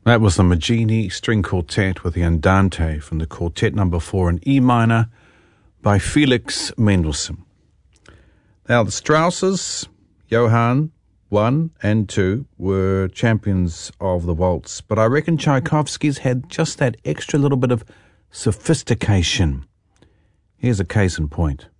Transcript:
That was the Maggini String Quartet with the Andante from the Quartet number 4 in E minor by Felix Mendelssohn. Now the Strausses, Johann 1 and 2, were champions of the waltz, but I reckon Tchaikovsky's had just that extra little bit of sophistication. Here's a case in point.